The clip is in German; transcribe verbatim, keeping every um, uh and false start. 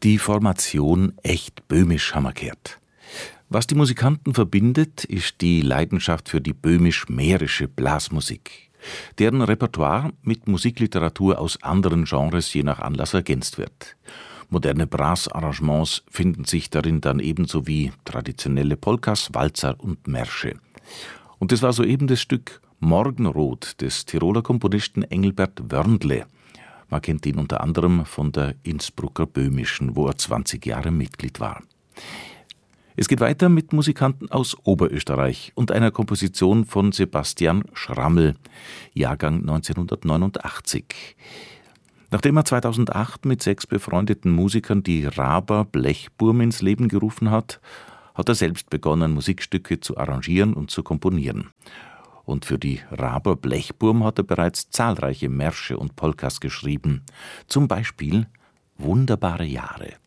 Die Formation echt böhmisch haben wir gehört. Was die Musikanten verbindet, ist die Leidenschaft für die böhmisch-mährische Blasmusik, deren Repertoire mit Musikliteratur aus anderen Genres je nach Anlass ergänzt wird. Moderne Brassarrangements finden sich darin dann ebenso wie traditionelle Polkas, Walzer und Märsche. Und das war soeben das Stück Morgenrot des Tiroler Komponisten Engelbert Wörndle. Man kennt ihn unter anderem von der Innsbrucker Böhmischen, wo er zwanzig Jahre Mitglied war. Es geht weiter mit Musikanten aus Oberösterreich und einer Komposition von Sebastian Schrammel, Jahrgang neunzehnhundertneunundachtzig. Nachdem er zweitausendacht mit sechs befreundeten Musikern die Raaber Blechburm ins Leben gerufen hat, hat er selbst begonnen, Musikstücke zu arrangieren und zu komponieren. Und für die Raaber Blechburm hat er bereits zahlreiche Märsche und Polkas geschrieben, zum Beispiel Wunderbare Jahre.